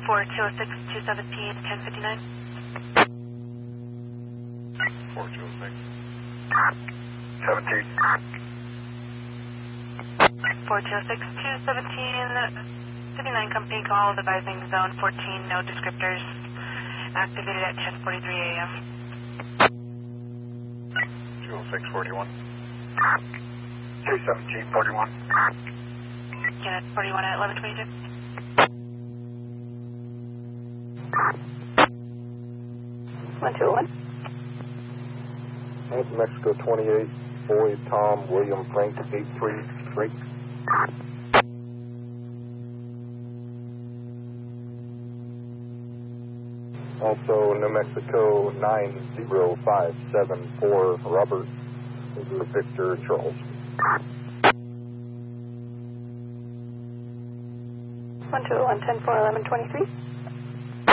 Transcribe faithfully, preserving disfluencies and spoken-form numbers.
four two oh six two seventeen ten fifty-nine. four two oh six. seventeen. four two oh six two seventeen fifty-nine company call advising zone fourteen, no descriptors. Activated at ten forty-three a m two oh six forty-one. two seventeen forty-one. Unit forty-one at eleven twenty-two. one two oh one. North Mexico twenty-eight, Boy Tom William Frank eight three three. Also New Mexico nine zero five seven four Robert Victor Charles. one two oh one ten four eleven twenty-three.